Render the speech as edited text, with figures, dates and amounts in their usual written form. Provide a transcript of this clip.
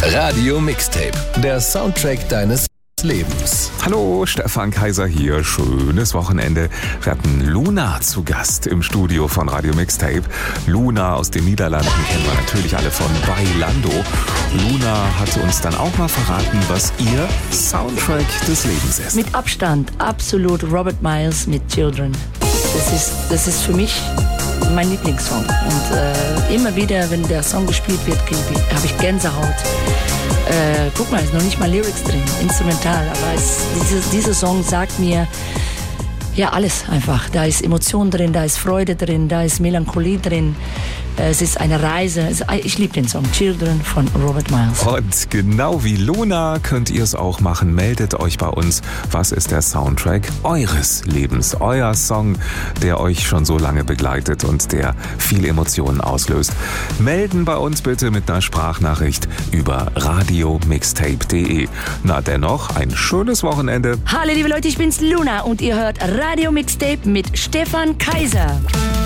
Radio Mixtape, der Soundtrack deines Lebens. Hallo, Stefan Kaiser hier. Schönes Wochenende. Wir hatten Luna zu Gast im Studio von Radio Mixtape. Luna aus den Niederlanden kennen wir natürlich alle von Bailando. Luna hat uns dann auch mal verraten, was ihr Soundtrack des Lebens ist. Mit Abstand absolut Robert Miles mit Children. Das ist für mich mein Lieblingssong. Und immer wieder, wenn der Song gespielt wird, habe ich Gänsehaut. Guck mal, ist noch nicht mal Lyrics drin, instrumental, aber dieser Song sagt mir ja alles einfach. Da ist Emotion drin, da ist Freude drin, da ist Melancholie drin. Es ist eine Reise. Ich liebe den Song Children von Robert Miles. Und genau wie Luna könnt ihr es auch machen. Meldet euch bei uns. Was ist der Soundtrack eures Lebens? Euer Song, der euch schon so lange begleitet und der viele Emotionen auslöst. Melden bei uns bitte mit einer Sprachnachricht über radiomixtape.de. Na dennoch, ein schönes Wochenende. Hallo liebe Leute, ich bin's Luna und ihr hört Radio Mixtape mit Stefan Kaiser.